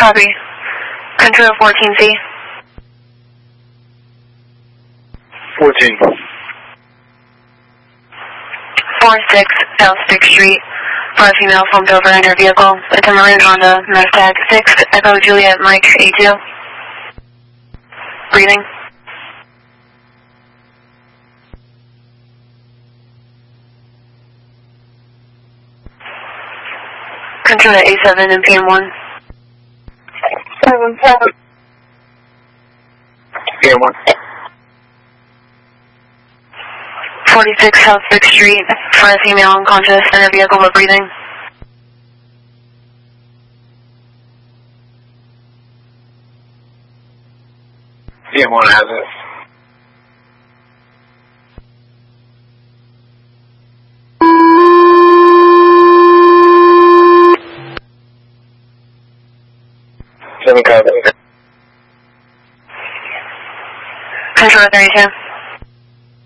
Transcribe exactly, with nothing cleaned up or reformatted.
Copy. Control fourteen C. fourteen. four six South sixth Street. For a female formed over in her vehicle. It's a maroon Honda, Mustang six, Echo Juliet Mike A two. Breathing. Control at A seven and P M one. seven seven. P M one. forty-six South sixth Street. For a female unconscious in her vehicle but breathing. P M one has it. Seven copy. Control thirty-two.